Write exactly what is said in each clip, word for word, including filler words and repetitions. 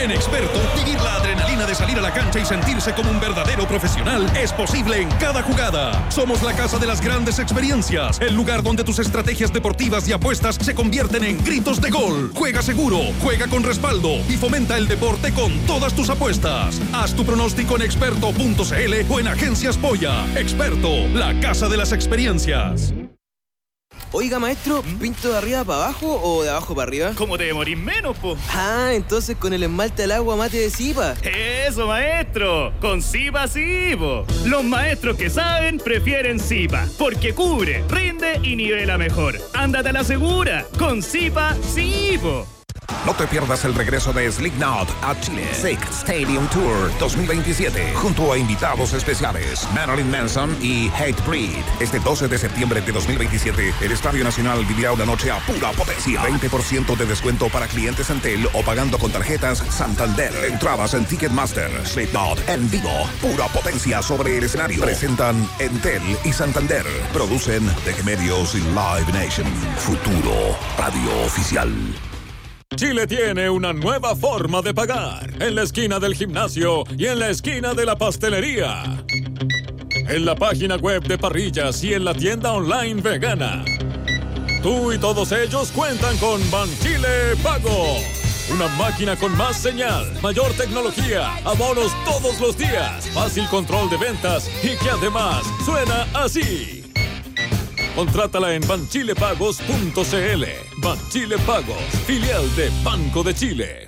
En Experto, vivir la adrenalina de salir a la cancha y sentirse como un verdadero profesional es posible en cada jugada. Somos la casa de las grandes experiencias, el lugar donde tus estrategias deportivas y apuestas se convierten en gritos de gol. Juega seguro, juega con respaldo y fomenta el deporte con todas tus apuestas. Haz tu pronóstico en experto punto c l o en Agencias Polla. Experto, la casa de las experiencias. Oiga, maestro, ¿pinto de arriba para abajo o de abajo para arriba? ¿Cómo te demorís menos, po? Ah, entonces con el esmalte al agua mate de Zipa. ¡Eso, maestro! ¡Con Zipa sí, po! Los maestros que saben prefieren Zipa, porque cubre, rinde y nivela mejor. ¡Ándate a la segura! ¡Con Zipa sí, po! No te pierdas el regreso de Slipknot a Chile. Sick Stadium Tour dos mil veintisiete, junto a invitados especiales Marilyn Manson y Hatebreed. Este doce de septiembre de dos mil veintisiete, el Estadio Nacional vivirá una noche a pura potencia. veinte por ciento de descuento para clientes Entel o pagando con tarjetas Santander. Entradas en Ticketmaster. Slipknot en vivo, pura potencia sobre el escenario. Presentan Entel y Santander. Producen Deje Medios y Live Nation. Futuro Radio Oficial. Chile tiene una nueva forma de pagar. En la esquina del gimnasio y en la esquina de la pastelería. En la página web de Parrillas y en la tienda online vegana. Tú y todos ellos cuentan con Banchile Pago. Una máquina con más señal, mayor tecnología, abonos todos los días, fácil control de ventas y que además suena así. Contrátala en banchilepagos punto c l. Banchile Pagos, filial de Banco de Chile.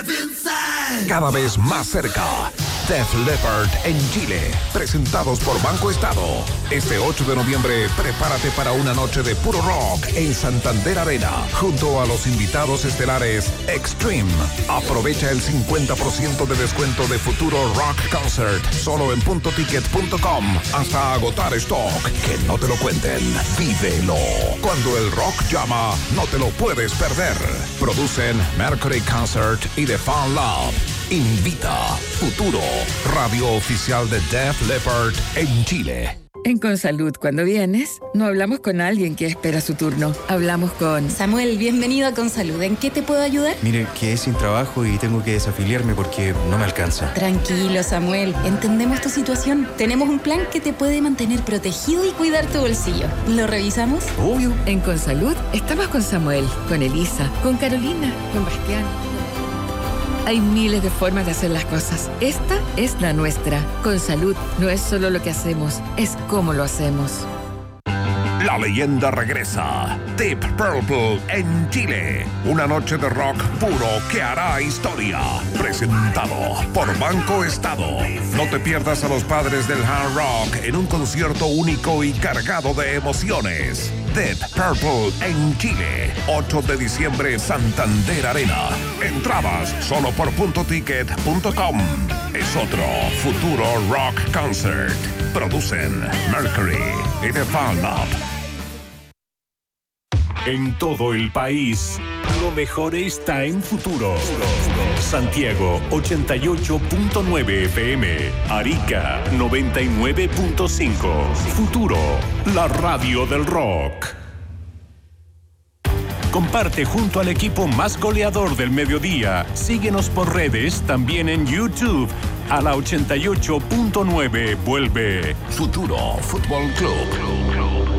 Cada vez más cerca. Def Leppard en Chile, presentados por Banco Estado. Este ocho de noviembre, prepárate para una noche de puro rock en Santander Arena, junto a los invitados estelares Extreme. Aprovecha el cincuenta por ciento de descuento de Futuro Rock Concert, solo en punto ticket punto com, hasta agotar stock. Que no te lo cuenten, vívelo. Cuando el rock llama, no te lo puedes perder. Producen Mercury Concert y The Fan Lab. Invita Futuro, radio oficial de Def Leppard en Chile. En Consalud, cuando vienes, no hablamos con alguien que espera su turno. Hablamos con... Samuel, bienvenido a Consalud. ¿En qué te puedo ayudar? Mire, quedé sin trabajo y tengo que desafiliarme porque no me alcanza. Tranquilo, Samuel. Entendemos tu situación. Tenemos un plan que te puede mantener protegido y cuidar tu bolsillo. ¿Lo revisamos? Obvio. En Consalud, estamos con Samuel, con Elisa, con Carolina, con Bastián. Hay miles de formas de hacer las cosas. Esta es la nuestra. Consalud no es solo lo que hacemos, es cómo lo hacemos. La leyenda regresa. Deep Purple en Chile. Una noche de rock puro que hará historia. Presentado por Banco Estado. No te pierdas a los padres del hard rock en un concierto único y cargado de emociones. Deep Purple en Chile. ocho de diciembre, Santander Arena. Entradas solo por punto ticket punto com. Es otro Futuro Rock Concert. Producen Mercury y The Fan Lab. En todo el país, lo mejor está en Futuro. Santiago ochenta y ocho punto nueve F M, Arica noventa y nueve punto cinco. Futuro, la radio del rock. Comparte junto al equipo más goleador del mediodía. Síguenos por redes, también en YouTube. A la ochenta y ocho punto nueve vuelve Futuro Fútbol Club.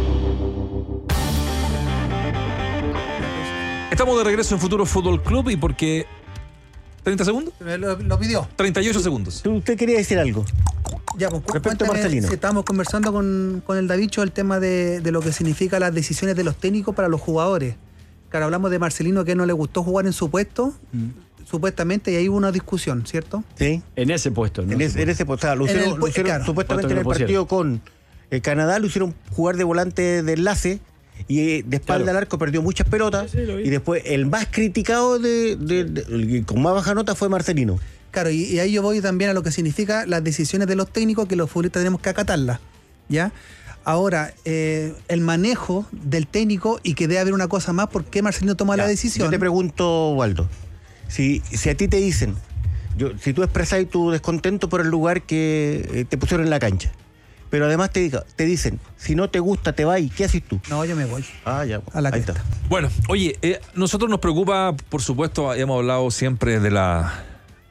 Estamos de regreso en Futuro Fútbol Club y porque... ¿treinta segundos? Lo, lo pidió. treinta y ocho segundos. ¿Usted quería decir algo? Ya, pues respecto a Marcelino. Si estábamos conversando con, con el Davicho el tema de, de lo que significa las decisiones de los técnicos para los jugadores. Claro, hablamos de Marcelino que no le gustó jugar en su puesto, mm. supuestamente, y ahí hubo una discusión, ¿cierto? Sí. En ese puesto, ¿no? En, es, en ese puesto. Lo hicieron, el, lo hicieron claro. Supuestamente en el partido con eh, Canadá, lo hicieron jugar de volante de enlace. Y de espalda claro. al arco perdió muchas pelotas. Sí, sí, y después el más criticado de, de, de, de, con más baja nota fue Marcelino. Claro, y, y ahí yo voy también a lo que significa las decisiones de los técnicos, que los futbolistas tenemos que acatarlas, ¿ya? Ahora, eh, el manejo del técnico, y que debe haber una cosa más, ¿por qué Marcelino toma ya, la decisión? Yo te pregunto, Waldo, si, si a ti te dicen, yo, si tú expresas tu descontento por el lugar que eh, te pusieron en la cancha, pero además te, diga, te dicen, si no te gusta, te vas, ¿qué haces tú? No, yo me voy. Ah, ya. A la ahí está. Bueno, oye, eh, nosotros nos preocupa, por supuesto, hemos hablado siempre de la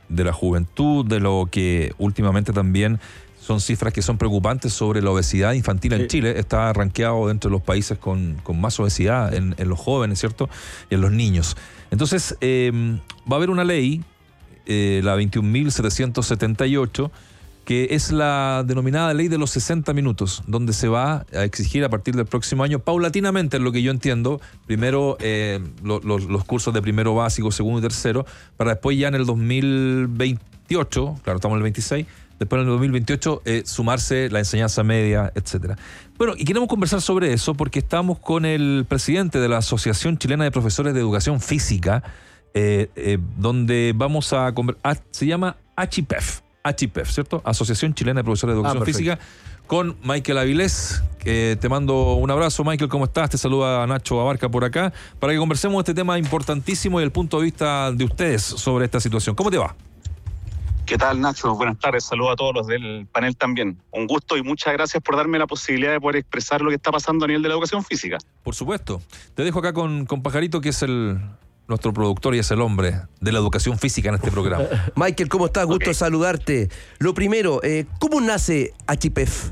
de la juventud, de lo que últimamente también son cifras que son preocupantes sobre la obesidad infantil en sí. Chile. Está rankeado dentro de los países con, con más obesidad en, en los jóvenes, ¿cierto? Y en los niños. Entonces, eh, va a haber una ley, eh, la veintiún mil setecientos setenta y ocho, que es la denominada ley de los sesenta minutos, donde se va a exigir a partir del próximo año, paulatinamente, en lo que yo entiendo, primero eh, lo, lo, los cursos de primero básico, segundo y tercero, para después ya en el dos mil veintiocho, claro, estamos en el veintiséis, después en el dos mil veintiocho eh, sumarse la enseñanza media, etcétera. Bueno, y queremos conversar sobre eso porque estamos con el presidente de la Asociación Chilena de Profesores de Educación Física, eh, eh, donde vamos a conversar, se llama H I P E F, H I P E F, ¿cierto? Asociación Chilena de Profesores de Educación ah, Física, con Michael Avilés, que te mando un abrazo. Michael, ¿cómo estás? Te saluda Nacho Abarca por acá, para que conversemos este tema importantísimo y el punto de vista de ustedes sobre esta situación. ¿Cómo te va? ¿Qué tal, Nacho? Buenas tardes, saludos a todos los del panel también. Un gusto y muchas gracias por darme la posibilidad de poder expresar lo que está pasando a nivel de la educación física. Por supuesto. Te dejo acá con, con Pajarito, que es el nuestro productor y es el hombre de la educación física en este programa. Michael, ¿cómo estás? Gusto okay. saludarte. Lo primero, eh, ¿cómo nace H I P E F?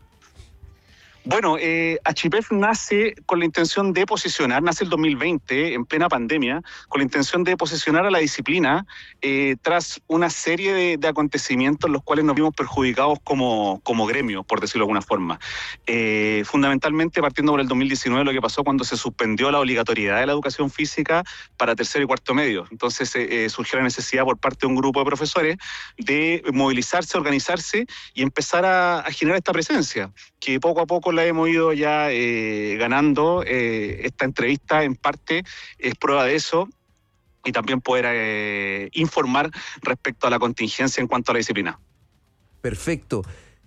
Bueno, eh, H I P E F nace con la intención de posicionar, nace el dos mil veinte, en plena pandemia, con la intención de posicionar a la disciplina eh, tras una serie de, de acontecimientos en los cuales nos vimos perjudicados como, como gremio, por decirlo de alguna forma. Eh, fundamentalmente, partiendo por el dos mil diecinueve, lo que pasó cuando se suspendió la obligatoriedad de la educación física para tercero y cuarto medio. Entonces eh, surgió la necesidad por parte de un grupo de profesores de movilizarse, organizarse y empezar a, a generar esta presencia, que poco a poco la hemos ido ya eh, ganando. Eh, esta entrevista en parte es prueba de eso y también poder eh, informar respecto a la contingencia en cuanto a la disciplina. Perfecto.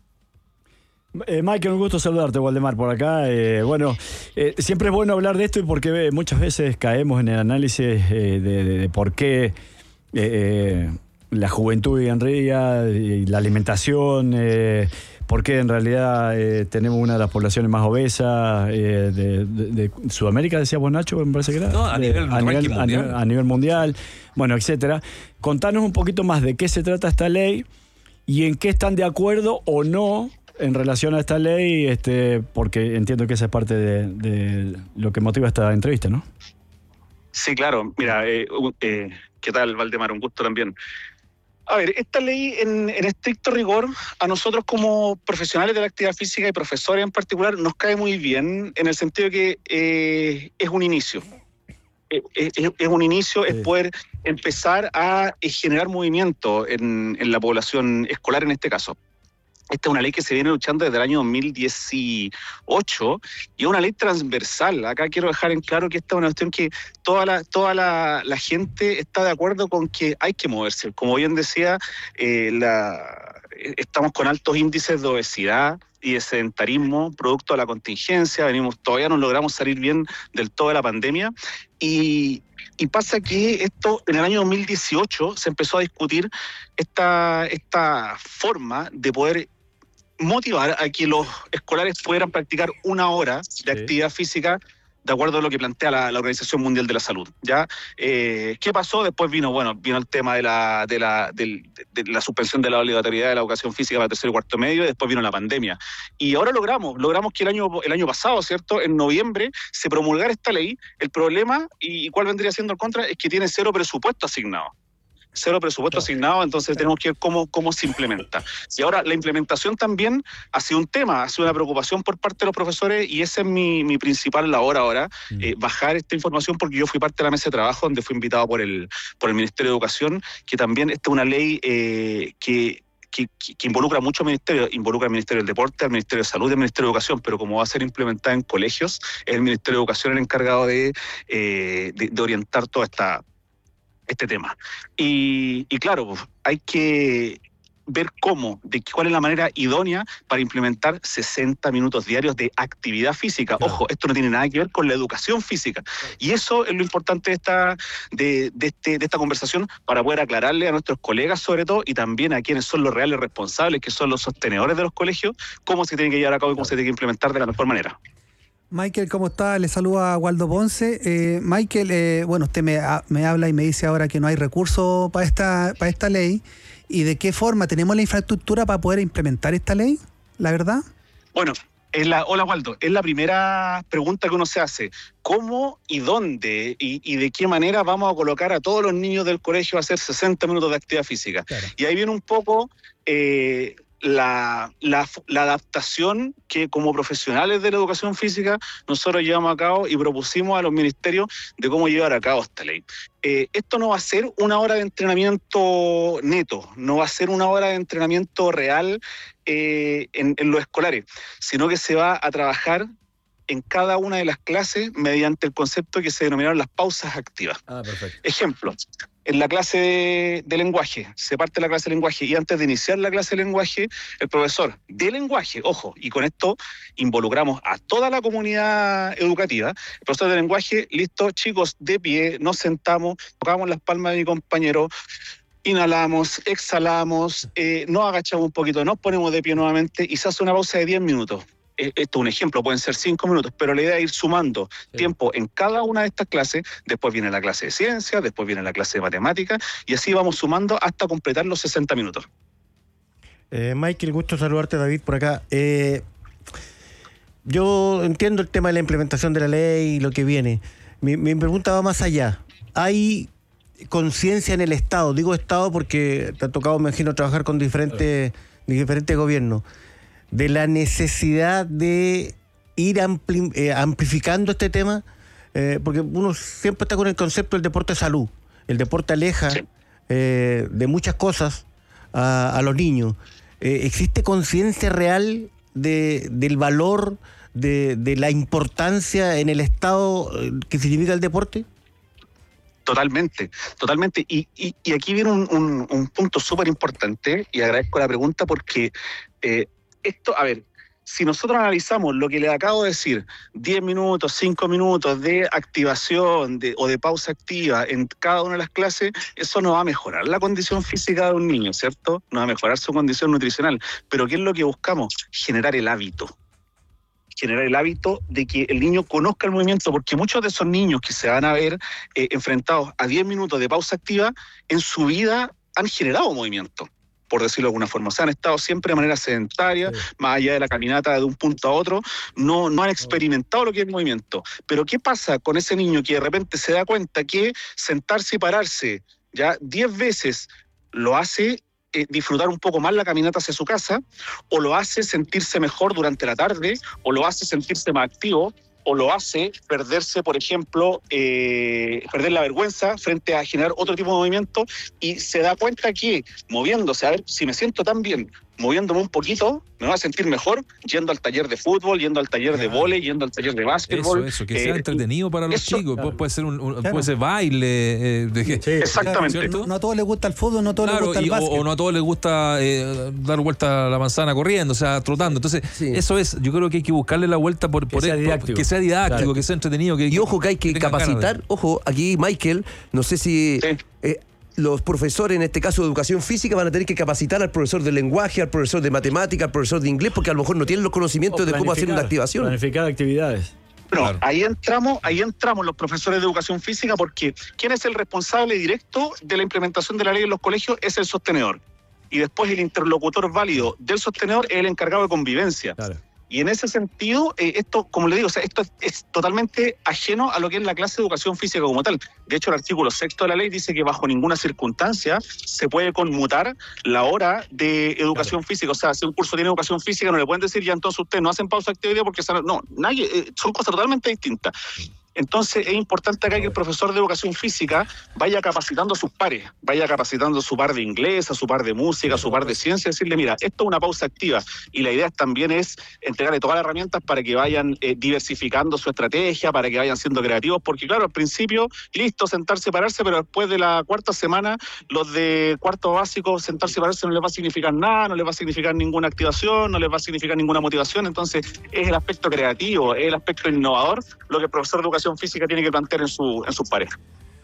Eh, Michael, un gusto saludarte, Waldemar, por acá. Eh, bueno, eh, siempre es bueno hablar de esto y porque muchas veces caemos en el análisis eh, de, de, de por qué eh, eh, la juventud y en realidad y la alimentación... Eh, porque en realidad eh, tenemos una de las poblaciones más obesas eh, de, de, de Sudamérica, decíamos, Nacho, me parece que era. No, a nivel, a nivel, mundial. A nivel, a nivel mundial, bueno, etcétera. Contanos un poquito más de qué se trata esta ley y en qué están de acuerdo o no en relación a esta ley, este, porque entiendo que esa es parte de, de lo que motiva esta entrevista, ¿no? Sí, claro. Mira, eh, eh, ¿qué tal, Valdemar? Un gusto también. A ver, esta ley en, en estricto rigor, a nosotros como profesionales de la actividad física y profesores en particular, nos cae muy bien en el sentido de que eh, es un inicio. Es, es, es un inicio, sí. Es poder empezar a generar movimiento en, en la población escolar en este caso. Esta es una ley que se viene luchando desde el año dos mil dieciocho y es una ley transversal. Acá quiero dejar en claro que esta es una cuestión que toda la toda la, la gente está de acuerdo con que hay que moverse. Como bien decía, eh, la, estamos con altos índices de obesidad y de sedentarismo producto de la contingencia. Venimos, todavía no logramos salir bien del todo de la pandemia y... Y pasa que esto, en el año dos mil dieciocho, se empezó a discutir esta, esta forma de poder motivar a que los escolares pudieran practicar una hora de sí. actividad física de acuerdo a lo que plantea la, la Organización Mundial de la Salud. ¿Ya? Eh, ¿Qué pasó? Después vino, bueno, vino el tema de la, de, la, de, de, de la suspensión de la obligatoriedad de la educación física para tercero y cuarto medio, y después vino la pandemia. Y ahora logramos, logramos que el año, el año pasado, ¿cierto?, en noviembre, se promulgara esta ley. El problema, y cuál vendría siendo el contra, es que tiene cero presupuesto asignado. Cero presupuesto asignado, entonces tenemos que ver cómo, cómo se implementa. Y ahora, la implementación también ha sido un tema, ha sido una preocupación por parte de los profesores y esa es mi, mi principal labor ahora, mm. eh, bajar esta información porque yo fui parte de la mesa de trabajo donde fui invitado por el, por el Ministerio de Educación, que también esta es una ley eh, que... Que, que involucra mucho ministerios, involucra al Ministerio del Deporte, al Ministerio de Salud y al Ministerio de Educación, pero como va a ser implementada en colegios, es el Ministerio de Educación el encargado de, eh, de, de orientar todo esta, este tema. Y, y claro, hay que ver cómo, de cuál es la manera idónea para implementar sesenta minutos diarios de actividad física. Claro. Ojo, esto no tiene nada que ver con la educación física. Y eso es lo importante de esta, de, de, este, de esta conversación para poder aclararle a nuestros colegas sobre todo y también a quienes son los reales responsables, que son los sostenedores de los colegios, cómo se tiene que llevar a cabo y cómo se tiene que implementar de la mejor manera. Michael, ¿cómo está? Le saluda a Waldo Ponce. Eh, Michael, eh, bueno, usted me, me habla y me dice ahora que no hay recursos para esta, para esta ley. ¿Y de qué forma tenemos la infraestructura para poder implementar esta ley? ¿La verdad? Bueno, es la, hola Waldo, es la primera pregunta que uno se hace. ¿Cómo y dónde y, y de qué manera vamos a colocar a todos los niños del colegio a hacer sesenta minutos de actividad física? Claro. Y ahí viene un poco... Eh, La, la, la adaptación que como profesionales de la educación física nosotros llevamos a cabo y propusimos a los ministerios de cómo llevar a cabo esta ley. Eh, esto no va a ser una hora de entrenamiento neto, no va a ser una hora de entrenamiento real eh, en, en los escolares, sino que se va a trabajar en cada una de las clases mediante el concepto que se denominaron las pausas activas. Ah, perfecto. Ejemplo, en la clase de, de lenguaje, se parte la clase de lenguaje y antes de iniciar la clase de lenguaje, el profesor de lenguaje, ojo, y con esto involucramos a toda la comunidad educativa, el profesor de lenguaje, listo, chicos, de pie, nos sentamos, tocamos las palmas de mi compañero, inhalamos, exhalamos, eh, nos agachamos un poquito, nos ponemos de pie nuevamente y se hace una pausa de diez minutos. Esto es un ejemplo, pueden ser cinco minutos, pero la idea es ir sumando sí. tiempo en cada una de estas clases, después viene la clase de ciencia, después viene la clase de matemática, y así vamos sumando hasta completar los sesenta minutos. Eh, Michael, gusto saludarte, David, por acá. Eh, yo entiendo el tema de la implementación de la ley y lo que viene. Mi, mi pregunta va más allá. ¿Hay conciencia en el Estado? Digo Estado porque te ha tocado, me imagino, trabajar con diferentes, diferentes gobiernos. De la necesidad de ir ampli, eh, amplificando este tema, eh, porque uno siempre está con el concepto del deporte de salud. El deporte aleja sí. eh, de muchas cosas a, a los niños. Eh, ¿Existe conciencia real de, del valor, de, de la importancia en el Estado que significa el deporte? Totalmente, totalmente. Y, y, y aquí viene un, un, un punto súper importante, y agradezco la pregunta porque... Eh, Esto, a ver, si nosotros analizamos lo que le acabo de decir, diez minutos, cinco minutos de activación de, o de pausa activa en cada una de las clases, eso no va a mejorar la condición física de un niño, ¿cierto? No va a mejorar su condición nutricional. Pero ¿qué es lo que buscamos? Generar el hábito. Generar el hábito de que el niño conozca el movimiento, porque muchos de esos niños que se van a ver eh, enfrentados a diez minutos de pausa activa, en su vida han generado movimiento, por decirlo de alguna forma. O sea, han estado siempre de manera sedentaria, sí. más allá de la caminata de un punto a otro, no, no han experimentado lo que es el movimiento. Pero ¿qué pasa con ese niño que de repente se da cuenta que sentarse y pararse ya diez veces lo hace eh, disfrutar un poco más la caminata hacia su casa, o lo hace sentirse mejor durante la tarde, o lo hace sentirse más activo, o lo hace perderse, por ejemplo, eh, perder la vergüenza frente a generar otro tipo de movimiento, y se da cuenta que moviéndose, a ver, si me siento tan bien moviéndome un poquito, me voy a sentir mejor yendo al taller de fútbol, yendo al taller claro. de vóley, yendo al taller de básquetbol. Eso, eso, que sea eh, entretenido para los eso, chicos. claro. Puede ser un, un claro. puede ser baile. Eh, de, sí, exactamente. Claro, no, no a todos les gusta el fútbol, no a todos claro, les gusta el y, básquet. O, o no a todos les gusta eh, dar vuelta a la manzana corriendo, o sea, trotando. Entonces, sí. eso es, yo creo que hay que buscarle la vuelta por, por que, sea el, didáctico. por, que sea didáctico, claro. que sea entretenido. Que, y ojo que hay que, que capacitar, de... ojo, aquí Michael, no sé si... Sí. Eh, los profesores, en este caso de educación física, van a tener que capacitar al profesor de lenguaje, al profesor de matemática, al profesor de inglés, porque a lo mejor no tienen los conocimientos de cómo hacer una activación. Planificar actividades. No, claro. ahí entramos, ahí entramos los profesores de educación física, porque ¿quién es el responsable directo de la implementación de la ley en los colegios? Es el sostenedor. Y después el interlocutor válido del sostenedor es el encargado de convivencia. Claro. Y en ese sentido, eh, esto, como le digo, o sea, esto es, es totalmente ajeno a lo que es la clase de educación física como tal. De hecho, el artículo sexto de la ley dice que bajo ninguna circunstancia se puede conmutar la hora de educación claro. física. O sea, si un curso tiene educación física, no le pueden decir ya entonces ustedes no hacen pausa actividad porque... No, nadie, eh, son cosas totalmente distintas. Entonces es importante acá que el profesor de educación física vaya capacitando a sus pares, vaya capacitando a su par de inglés, a su par de música, a su par de ciencia, decirle, mira, esto es una pausa activa, y la idea también es entregarle todas las herramientas para que vayan eh, diversificando su estrategia, para que vayan siendo creativos, porque claro, al principio, listo, sentarse y pararse, pero después de la cuarta semana, los de cuarto básico, sentarse y pararse no les va a significar nada, no les va a significar ninguna activación, no les va a significar ninguna motivación. Entonces es el aspecto creativo, es el aspecto innovador, lo que el profesor de educación física tiene que plantear en, su, en sus pares.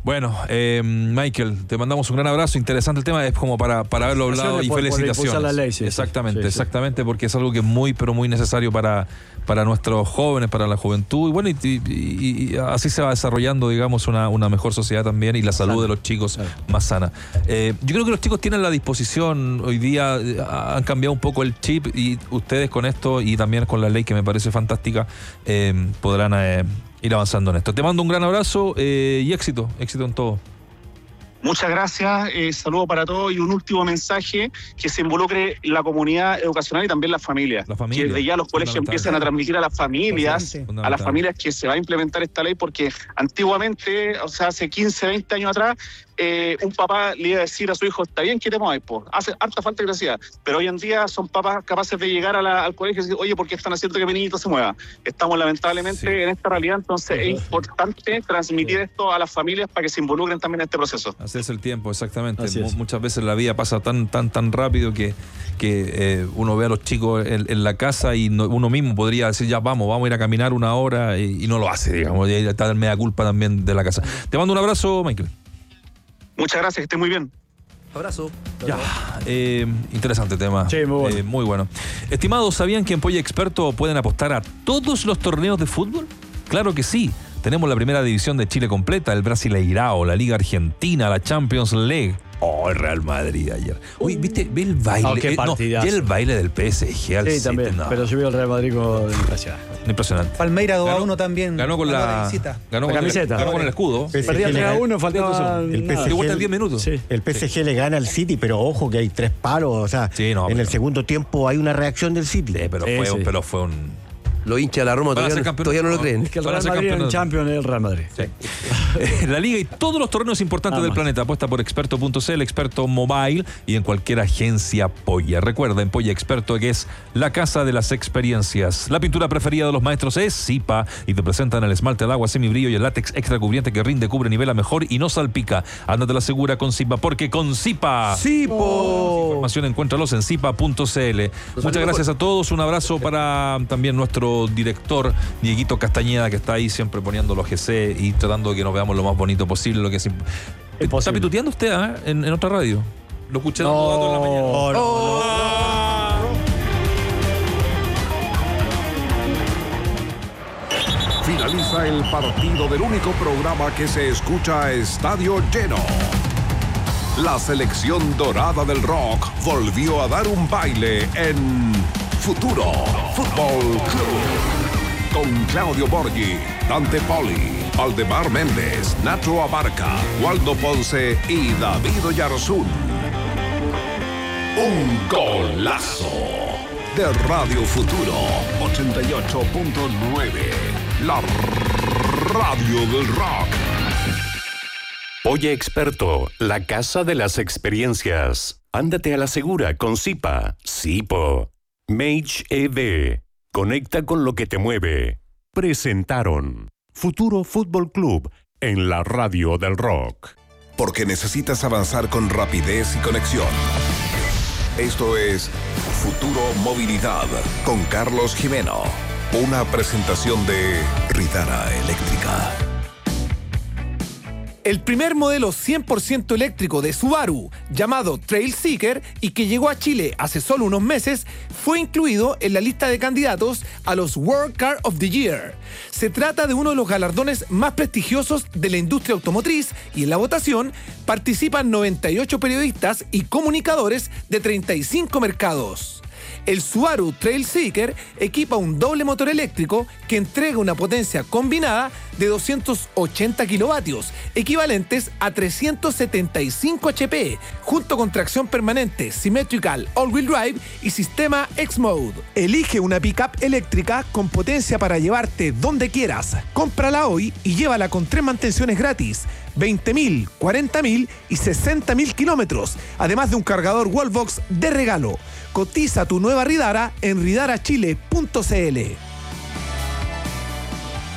Bueno, eh, Michael, te mandamos un gran abrazo. Interesante el tema, es como para, para haberlo hablado y por, felicitaciones. por la ley, sí, exactamente, sí, sí. exactamente, porque es algo que es muy, pero muy necesario para, para nuestros jóvenes, para la juventud. Y bueno, y, y, y así se va desarrollando, digamos, una, una mejor sociedad también y la salud sana de los chicos claro. más sana. Eh, yo creo que los chicos tienen la disposición, hoy día han cambiado un poco el chip y ustedes con esto y también con la ley que me parece fantástica, eh, podrán... Eh, ir avanzando en esto. Te mando un gran abrazo eh, y éxito, éxito en todo. Muchas gracias, eh, saludo para todos y un último mensaje que se involucre la comunidad educacional y también las familias. La familia, que de ya los colegios empiecen a transmitir a las familias, a las familias que se va a implementar esta ley, porque antiguamente, o sea, hace quince, veinte años atrás, eh, un papá le iba a decir a su hijo, está bien que te mueves, po, hace harta falta que sea, pero hoy en día son papás capaces de llegar a la, al colegio y decir, oye, ¿por qué están haciendo que mi niñito se mueva? Estamos lamentablemente sí. en esta realidad, entonces es importante transmitir sí. esto a las familias para que se involucren también en este proceso. Así es el tiempo, exactamente. Así es. Muchas veces la vida pasa tan tan tan rápido que, que eh, uno ve a los chicos en, en la casa y no, uno mismo podría decir, ya vamos, vamos a ir a caminar una hora y, y no lo hace, digamos, y ahí está el mea culpa también de la casa. Te mando un abrazo, Michael. Muchas gracias, que esté muy bien. Abrazo. Ya, eh, interesante tema. Sí, muy bueno. Eh, muy bueno. Estimados, ¿sabían que en Polla Experto pueden apostar a todos los torneos de fútbol? Claro que sí. Tenemos la primera división de Chile completa, el Brasileirao, la Liga Argentina, la Champions League. Oh, el Real Madrid ayer. Uy, ¿viste? Ve el baile. Oh, qué eh, no, y el baile del P S G al Sí, City, también. no. Pero yo vi el Real Madrid con impresionante. Impresionante. Palmeira dos a Ganó- uno también. Ganó con la, visita. ganó La con el- camiseta. ganó con el escudo. P S G Perdía le tres a gana- uno, faltaba El P S G De vuelta en diez minutos. Sí. El P S G le gana al City, pero ojo que hay tres palos. O sea, Sí, no, en pero- el segundo tiempo hay una reacción del City. Sí, pero, Sí, fue, sí. pero fue un... Los hinchas de la Roma Van a todavía, ser no- campeones. todavía no lo creen. Es que el Van a Real ser Madrid en campeones. Champions es el Real Madrid. Sí. La Liga y todos los torneos importantes Nada del más. planeta. Apuesta por experto punto c l, experto mobile y en cualquier agencia Polla. Recuerda, en Polla Experto, que es la casa de las experiencias. La pintura preferida de los maestros es Zipa y te presentan el esmalte al agua semibrillo y el látex extra cubriente que rinde, cubre, nivela mejor y no salpica. Ándate la segura con Zipa, porque con Zipa. ¡Zipo! Información encuéntralos en zipa punto c l. Muchas gracias a todos. Un abrazo para también nuestro director Dieguito Castañeda, que está ahí siempre poniendo los G C y tratando de que nos veamos lo más bonito posible. Lo que es imp- ¿Está pituteando usted ah, en, en otra radio? Lo escuché dando datos en la mañana. Oh, no, Oh. Finaliza el partido del único programa que se escucha a estadio lleno. La selección dorada del rock volvió a dar un baile en Futuro Fútbol Club. Con Claudio Borghi, Dante Poli, Aldemar Méndez, Nacho Abarca, Waldo Ponce y David Oyarzún. Un golazo de Radio Futuro ochenta y ocho punto nueve. La radio del rock. Polla Experto, la casa de las experiencias. Ándate a la segura con Zipa. Zipo. Mage E D. Conecta con lo que te mueve. Presentaron Futuro Fútbol Club en la radio del rock. Porque necesitas avanzar con rapidez y conexión. Esto es Futuro Movilidad con Carlos Jimeno. Una presentación de Ridara Eléctrica. El primer modelo cien por ciento eléctrico de Subaru, llamado Trailseeker, y que llegó a Chile hace solo unos meses, fue incluido en la lista de candidatos a los World Car of the Year. Se trata de uno de los galardones más prestigiosos de la industria automotriz y en la votación participan noventa y ocho periodistas y comunicadores de treinta y cinco mercados. El Subaru Trailseeker equipa un doble motor eléctrico que entrega una potencia combinada de doscientos ochenta kilovatios, equivalentes a trescientos setenta y cinco H P, junto con tracción permanente, Symmetrical All-Wheel Drive y sistema X-Mode. Elige una pickup eléctrica con potencia para llevarte donde quieras. Cómprala hoy y llévala con tres mantenciones gratis, veinte mil, cuarenta mil y sesenta mil kilómetros, además de un cargador Wallbox de regalo. Cotiza tu nueva Ridara en ridara chile punto c l.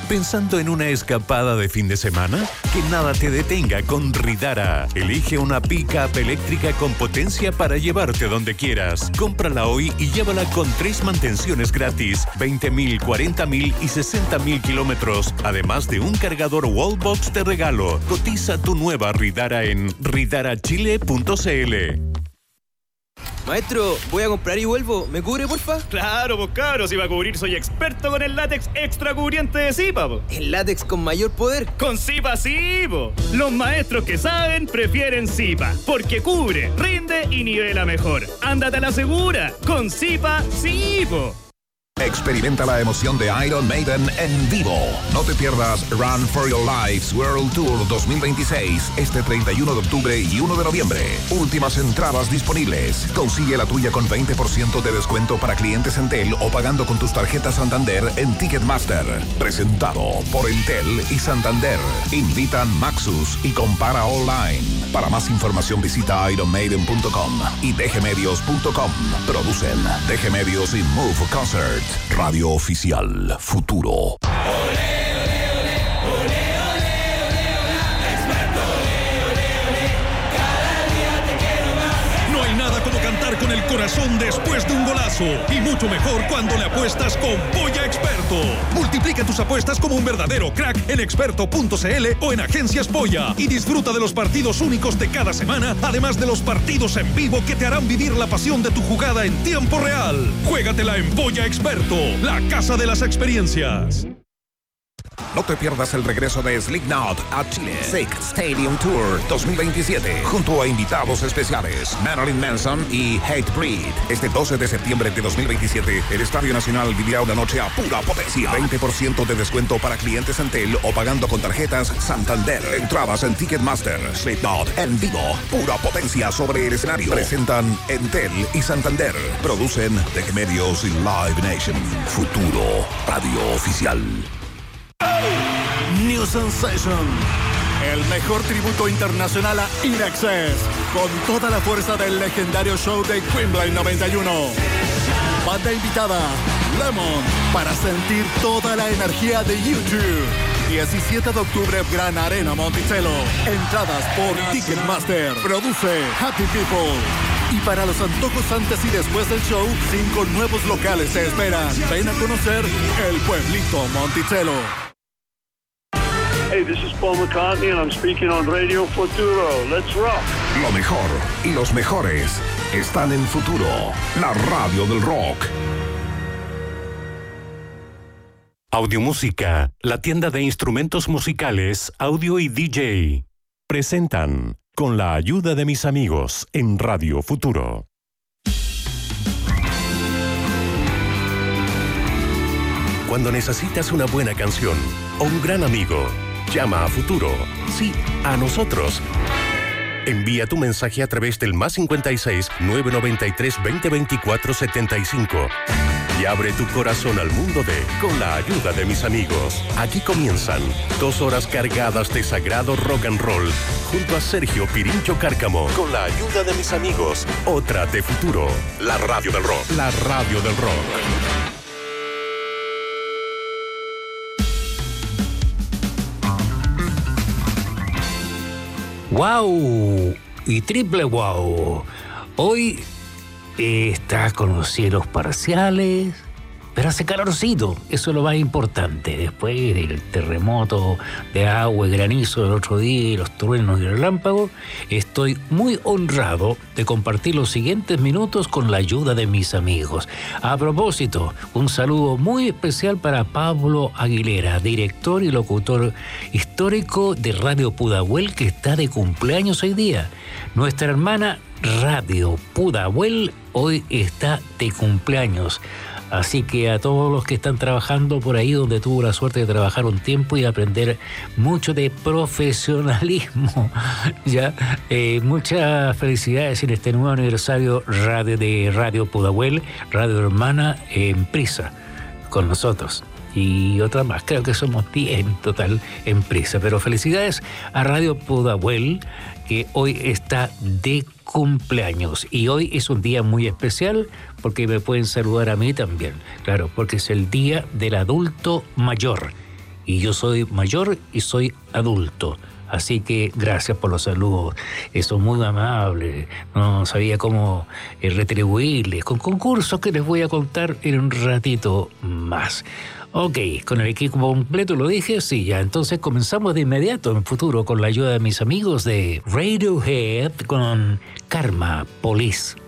¿Pensando en una escapada de fin de semana? Que nada te detenga con Ridara. Elige una pick-up eléctrica con potencia para llevarte donde quieras. Cómprala hoy y llévala con tres mantenciones gratis, veinte mil, cuarenta mil y sesenta mil kilómetros, además de un cargador Wallbox de regalo. Cotiza tu nueva Ridara en ridara chile punto c l. Maestro, voy a comprar y vuelvo. ¿Me cubre, porfa? Claro, pues cabros, si va a cubrir soy experto con el látex extra cubriente de Zipa, po. ¿El látex con mayor poder? Con Zipa sí, po. Los maestros que saben prefieren Zipa, porque cubre, rinde y nivela mejor. Ándate a la segura, con Zipa sí, po. Experimenta la emoción de Iron Maiden en vivo. No te pierdas Run for Your Lives World Tour dos mil veintiséis este treinta y uno de octubre y uno de noviembre. Últimas entradas disponibles. Consigue la tuya con veinte por ciento de descuento para clientes Entel o pagando con tus tarjetas Santander en Ticketmaster. Presentado por Entel y Santander. Invitan Maxus y Compara Online. Para más información visita iron maiden punto com y d g medios punto com. Producen D G Medios y Move Concert. Radio Oficial Futuro. No hay nada como cantar con el corazón después de un golazo. Y mucho mejor cuando le apuestas con Polla Experto. Multiplica tus apuestas como un verdadero crack en experto punto c l o en Agencias Polla. Y disfruta de los partidos únicos de cada semana, además de los partidos en vivo que te harán vivir la pasión de tu jugada en tiempo real. Juégatela en Polla Experto, la casa de las experiencias. No te pierdas el regreso de Slipknot a Chile. Sick Stadium Tour dos mil veintisiete. Junto a invitados especiales Marilyn Manson y Hatebreed. Este doce de septiembre de dos mil veintisiete, el Estadio Nacional vivirá una noche a pura potencia. veinte por ciento de descuento para clientes Entel o pagando con tarjetas Santander. Entradas en Ticketmaster. Slipknot en vivo. Pura potencia sobre el escenario. Presentan Entel y Santander. Producen D G Medios y Live Nation. Futuro Radio Oficial. New Sensation, el mejor tributo internacional a In Excess, con toda la fuerza del legendario show de Quimbling noventa y uno. Banda invitada, Lemon, para sentir toda la energía de YouTube. diecisiete de octubre, Gran Arena Monticello. Entradas por Ticketmaster. Produce Happy People. Y para los antojos antes y después del show, cinco nuevos locales se esperan. Ven a conocer el pueblito Monticello. Hey, this is Paul McCartney and I'm speaking on Radio Futuro. Let's rock. Lo mejor y los mejores están en Futuro, la radio del rock. Audiomúsica, la tienda de instrumentos musicales, audio y D J. Presentan Con la ayuda de mis amigos en Radio Futuro. Cuando necesitas una buena canción o un gran amigo, llama a Futuro. Sí, a nosotros. Envía tu mensaje a través del más cincuenta y seis, nueve noventa y tres, veinte veinticuatro, setenta y cinco. Y abre tu corazón al mundo de Con la ayuda de mis amigos. Aquí comienzan dos horas cargadas de sagrado rock and roll junto a Sergio Pirincho Cárcamo. Con la ayuda de mis amigos. Otra de Futuro. La radio del rock. La radio del rock. ¡Wow! Y triple wow. Hoy eh, está con los cielos parciales, pero hace calorcito. Eso es lo más importante. Después del terremoto de agua y granizo del otro día y los truenos y el relámpago, estoy muy honrado de compartir los siguientes minutos con la ayuda de mis amigos. A propósito, un saludo muy especial para Pablo Aguilera, director y locutor histórico de Radio Pudahuel, que está de cumpleaños hoy día. Nuestra hermana Radio Pudahuel hoy está de cumpleaños. Así que a todos los que están trabajando por ahí, donde tuvo la suerte de trabajar un tiempo y aprender mucho de profesionalismo, ya eh, muchas felicidades en este nuevo aniversario radio de Radio Pudahuel, Radio Hermana en Prisa, con nosotros. Y otra más, creo que somos diez en total en Prisa. Pero felicidades a Radio Pudahuel, que hoy está de cumpleaños. Y hoy es un día muy especial porque me pueden saludar a mí también. Claro, porque es el Día del Adulto Mayor. y yo soy mayor y soy adulto. Así que gracias por los saludos. Son muy amables. No sabía cómo eh, retribuirles con concursos que les voy a contar en un ratito más. Ok, con el equipo completo lo dije, sí, ya. Entonces comenzamos de inmediato en el futuro con la ayuda de mis amigos de Radiohead con Karma Police.